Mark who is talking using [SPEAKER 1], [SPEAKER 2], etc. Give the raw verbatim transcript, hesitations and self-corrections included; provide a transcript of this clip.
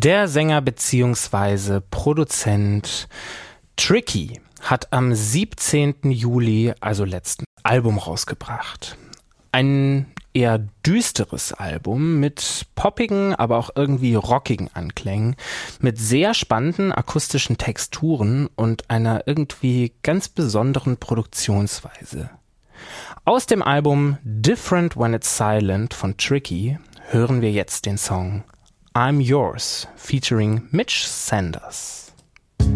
[SPEAKER 1] Der Sänger bzw. Produzent Tricky hat am siebzehnten Juli, also letzten, Album rausgebracht. Ein eher düsteres Album mit poppigen, aber auch irgendwie rockigen Anklängen, mit sehr spannenden akustischen Texturen und einer irgendwie ganz besonderen Produktionsweise. Aus dem Album Different When It's Silent von Tricky hören wir jetzt den Song I'm Yours featuring Mitch Sanders.